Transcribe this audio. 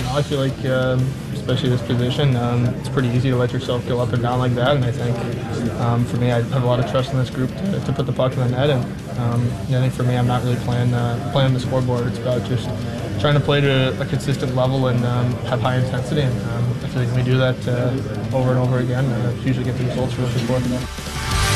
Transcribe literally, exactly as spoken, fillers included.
know, I feel like, um, especially this position, um, it's pretty easy to let yourself go up and down like that. And I think um, for me, I have a lot of trust in this group to, to put the puck in the net. And um, yeah, I think for me, I'm not really playing uh, playing the scoreboard. It's about just trying to play to a consistent level and um, have high intensity. And um, I feel like when we do that uh, over and over again, uh, usually get the results we're looking for.